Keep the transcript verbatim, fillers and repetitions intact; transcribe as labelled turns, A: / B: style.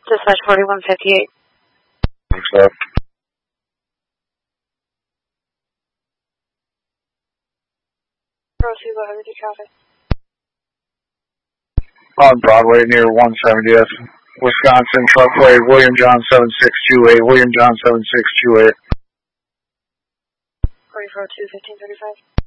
A: Dispatch forty-one fifty-eight.
B: Thanks, sir.
A: Proceed, go ahead with your traffic.
B: On Broadway near one seventieth, Wisconsin, truck plate, William John seven six two eight, William John seven six two eight.
A: forty-four oh two, fifteen thirty-five.